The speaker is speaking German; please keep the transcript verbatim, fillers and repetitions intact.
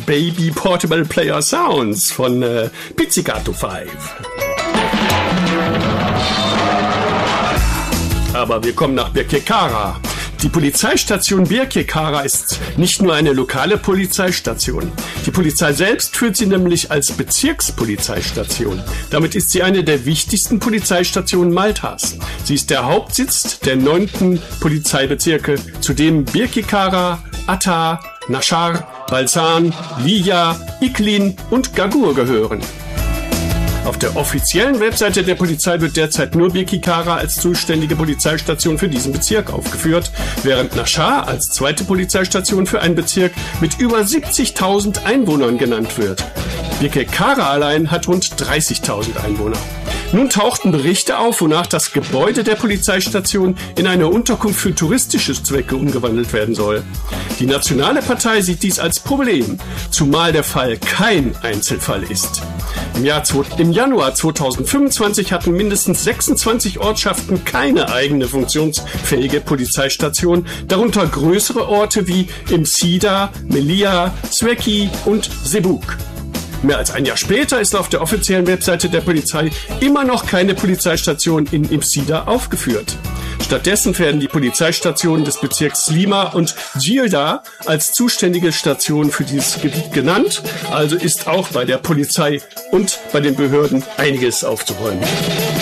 Baby Portable Player Sounds von äh, Pizzicato fünf. Aber wir kommen nach Birkirkara. Die Polizeistation Birkirkara ist nicht nur eine lokale Polizeistation. Die Polizei selbst führt sie nämlich als Bezirkspolizeistation. Damit ist sie eine der wichtigsten Polizeistationen Maltas. Sie ist der Hauptsitz der neunten Polizeibezirke, zu dem Birkirkara, Atta, Nashar, Balsan, Lija, Iklin und Gagur gehören. Auf der offiziellen Webseite der Polizei wird derzeit nur Birkirkara als zuständige Polizeistation für diesen Bezirk aufgeführt, während Nashar als zweite Polizeistation für einen Bezirk mit über siebzigtausend Einwohnern genannt wird. Birkirkara allein hat rund dreißigtausend Einwohner. Nun tauchten Berichte auf, wonach das Gebäude der Polizeistation in eine Unterkunft für touristische Zwecke umgewandelt werden soll. Die Nationale Partei sieht dies als Problem, zumal der Fall kein Einzelfall ist. Im, Jahr, Im Januar zweitausendfünfundzwanzig hatten mindestens sechsundzwanzig Ortschaften keine eigene funktionsfähige Polizeistation, darunter größere Orte wie Imsida, Melia, Sweki und Sebuk. Mehr als ein Jahr später ist auf der offiziellen Webseite der Polizei immer noch keine Polizeistation in Imsida aufgeführt. Stattdessen werden die Polizeistationen des Bezirks Slima und Gilda als zuständige Stationen für dieses Gebiet genannt. Also ist auch bei der Polizei und bei den Behörden einiges aufzuräumen.